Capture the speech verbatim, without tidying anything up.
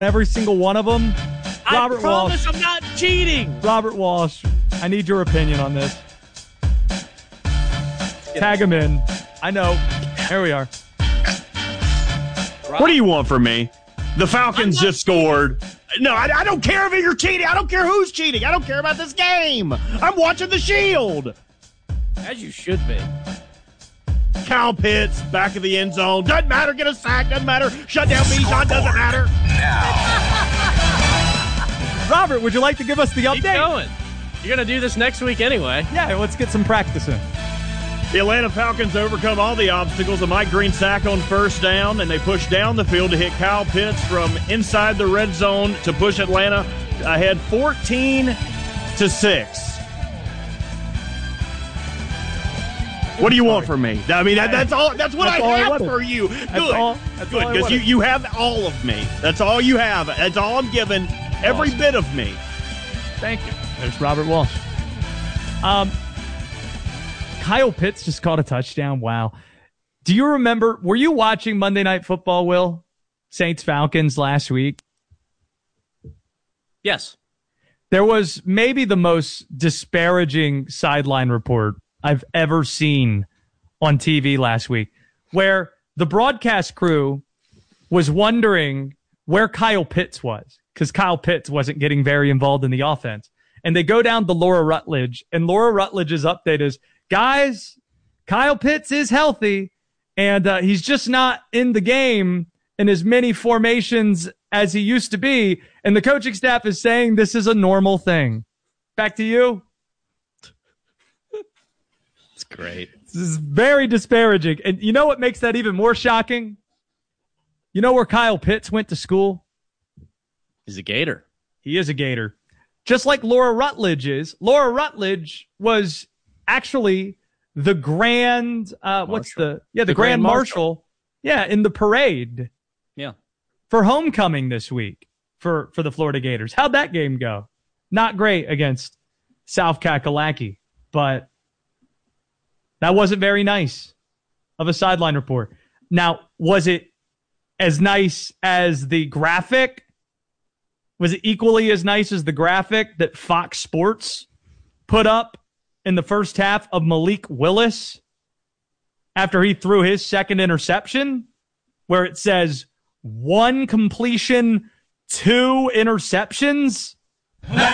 every single one of them. Robert I promise Walsh. I'm not cheating. Robert Walsh, I need your opinion on this. Tag him in. I know. Here we are. What do you want from me? The Falcons just scored. No, I, I don't care if you're cheating. I don't care who's cheating. I don't care about this game. I'm watching the Shield. As you should be. Kyle Pitts, back of the end zone. Doesn't matter. Get a sack. Doesn't matter. Shut down Bijan. Doesn't matter. Robert, would you like to give us the update? Keep going. You're going to do this next week anyway. Yeah, let's get some practice in. The Atlanta Falcons overcome all the obstacles. A Mike Green sack on first down, and they push down the field to hit Kyle Pitts from inside the red zone to push Atlanta ahead fourteen to six. What do you want from me? I mean, that, that's all. That's what That's I all I have wanted. for you. That's Good, all- that's good, all I because you, wanted. you have all of me. That's all you have. That's all I'm giving. Every Awesome. bit of me. Thank you. There's Robert Walsh. Um, Kyle Pitts just caught a touchdown. Wow. Do you remember, were you watching Monday Night Football, Will? Saints Falcons last week? Yes. There was maybe the most disparaging sideline report I've ever seen on T V last week, where the broadcast crew was wondering where Kyle Pitts was, because Kyle Pitts wasn't getting very involved in the offense. And they go down to Laura Rutledge, and Laura Rutledge's update is, guys, Kyle Pitts is healthy, and uh, he's just not in the game in as many formations as he used to be. And the coaching staff is saying this is a normal thing. Back to you. It's great. This is very disparaging. And you know what makes that even more shocking? You know where Kyle Pitts went to school? He's a Gator. He is a Gator. Just like Laura Rutledge is. Laura Rutledge was actually the grand, uh, what's the, yeah, the, The grand, grand marshal. marshal. Yeah, in the parade Yeah. for homecoming this week for, for the Florida Gators. How'd that game go? Not great against South Kakalaki, but that wasn't very nice of a sideline report. Now, was it as nice as the graphic? Was it equally as nice as the graphic that Fox Sports put up in the first half of Malik Willis after he threw his second interception, where it says one completion, two interceptions?